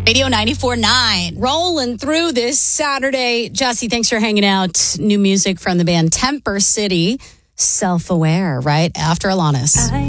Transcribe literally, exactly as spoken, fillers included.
Radio ninety-four point nine. Rolling through this Saturday. Jesse, thanks for hanging out. New music from the band Temper City. Self-aware, right after Alanis.